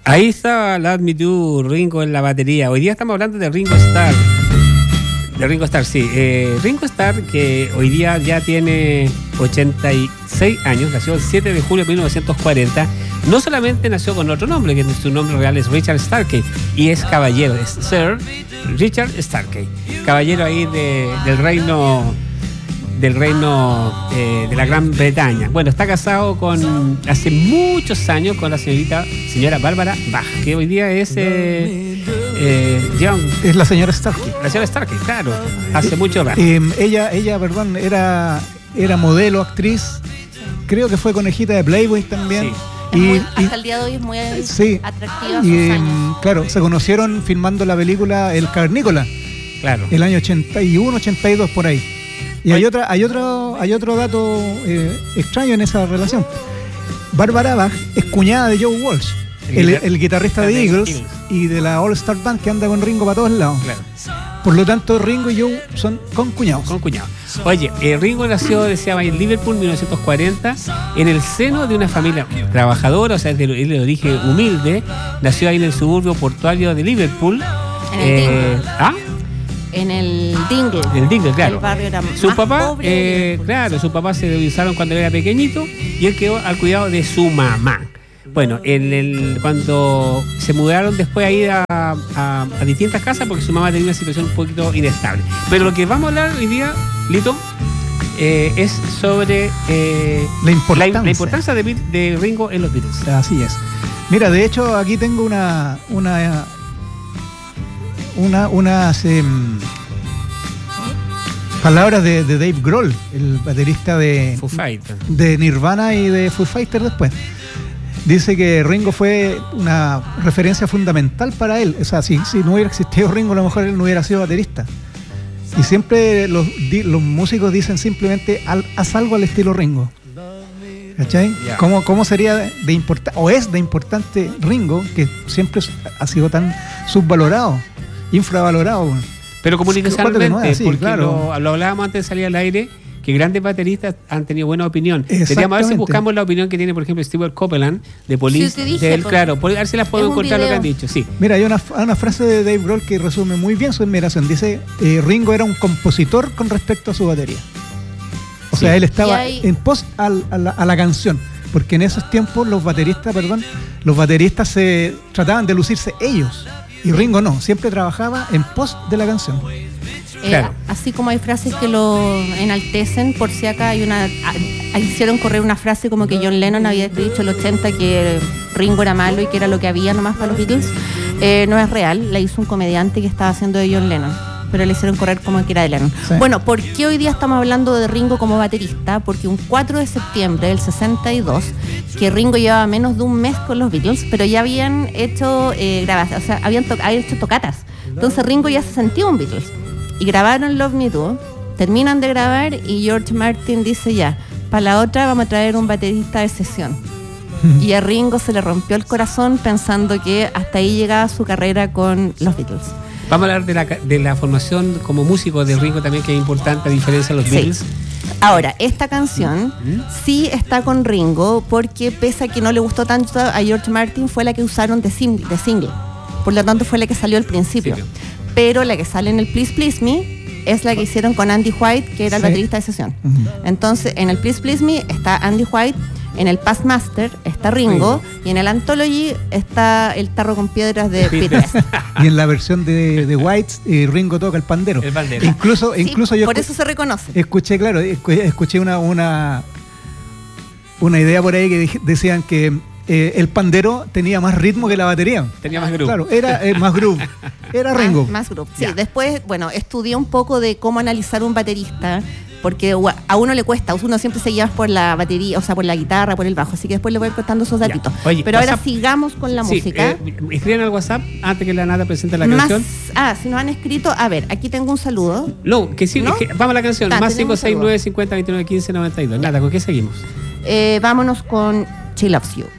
Ahí está Let Me Do, Ringo en la batería. Hoy día estamos hablando de Ringo Starr. De Ringo Starr, sí. Ringo Starr, que hoy día ya tiene 86 años, nació el 7 de julio de 1940. No solamente nació con otro nombre, que su nombre real es Richard Starkey, y es caballero, es Sir Richard Starkey, caballero ahí del reino de la Gran Bretaña. Bueno, está casado hace muchos años con la señora Bárbara Bach, que hoy día es Young. Es la señora Starkey. La señora Starkey, claro, hace mucho rato. Ella, era modelo, actriz. Creo que fue conejita de Playboy también. Sí. Hasta el día de hoy es muy atractiva. Claro, se conocieron filmando la película El Cavernícola. Claro. El año 81, 82 por ahí. Y hay otro dato extraño en esa relación. Bárbara Bach es cuñada de Joe Walsh, el guitarrista de Eagles y de la All Star Band que anda con Ringo para todos lados. Claro. Por lo tanto, Ringo y Joe son concuñados. Oye, Ringo nació, decía, en Liverpool en 1940, en el seno de una familia trabajadora, o sea, de origen humilde. Nació ahí en el suburbio portuario de Liverpool. En el Dingle. El Dingle, claro. El barrio era su más papá, pobre. claro, su papá se divorciaron cuando era pequeñito y él quedó al cuidado de su mamá. Bueno, cuando se mudaron después a ir a distintas casas porque su mamá tenía una situación un poquito inestable. Pero lo que vamos a hablar hoy día, Lito, es sobre la importancia de Ringo en los Beatles. Así es. Mira, de hecho, aquí tengo unas palabras de Dave Grohl, el baterista de Nirvana y de Foo Fighters después. Dice que Ringo fue una referencia fundamental para él. O sea, si no hubiera existido Ringo, a lo mejor él no hubiera sido baterista. Y siempre los músicos dicen simplemente haz algo al estilo Ringo. ¿Cachai? Yeah. ¿Cómo sería de importante, o es de importante Ringo, que siempre ha sido tan subvalorado, infravalorado? Pero comunicacionalmente, sí, porque claro. lo hablábamos antes de salir al aire, que grandes bateristas han tenido buena opinión. Deberíamos ver si buscamos la opinión que tiene, por ejemplo, Stewart Copeland de Police. Sí, claro, a ver si las puedo encontrar lo que han dicho. Sí. Mira, hay una frase de Dave Grohl que resume muy bien su admiración. Dice, Ringo era un compositor con respecto a su batería. O sea, él estaba en pos a la canción. Porque en esos tiempos los bateristas se trataban de lucirse ellos. Y Ringo no, siempre trabajaba en pos de la canción. Claro. Así como hay frases que lo enaltecen, por si acá hicieron correr una frase como que John Lennon había dicho en el 80 que Ringo era malo y que era lo que había nomás para los Beatles. No es real, la hizo un comediante que estaba haciendo de John Lennon, pero le hicieron correr como que era de Lennon. Sí. Bueno, ¿por qué hoy día estamos hablando de Ringo como baterista? Porque un 4 de septiembre del 62, que Ringo llevaba menos de un mes con los Beatles, pero ya habían hecho grabaciones, o sea, habían hecho tocatas. Entonces Ringo ya se sentía un Beatles. Y grabaron Love Me Do, terminan de grabar y George Martin dice ya, para la otra vamos a traer un baterista de sesión. Y a Ringo se le rompió el corazón pensando que hasta ahí llegaba su carrera con los Beatles. Vamos a hablar de la formación como músico de Ringo también, que es importante a diferencia de los Beatles. Ahora, esta canción sí está con Ringo porque pese a que no le gustó tanto a George Martin, fue la que usaron de single. Por lo tanto fue la que salió al principio. Sí. Pero la que sale en el Please Please Me es la que hicieron con Andy White, que era el baterista de sesión. Entonces, en el Please Please Me está Andy White, en el Past Master está Ringo, y en el Anthology está el tarro con piedras de Peter. Y en la versión de White, Ringo toca el pandero. El pandero. Incluso yo por eso se reconoce. Escuché una idea por ahí que decían que el pandero tenía más ritmo que la batería. Tenía más groove. Claro, era más groove. Era Ringo. Más groove. Sí, después, estudié un poco de cómo analizar un baterista, porque a uno le cuesta, uno siempre se lleva por la batería, o sea, por la guitarra, por el bajo, así que después le voy contando esos datitos. Oye, pero WhatsApp, ahora sigamos con la música. Escriban al WhatsApp antes que la Nata presente la canción. Si nos han escrito, a ver, aquí tengo un saludo. No, que sí, ¿no? Vamos a la canción, más 569 50 29 15 92. Nata, ¿con qué seguimos? Vámonos con She Loves You.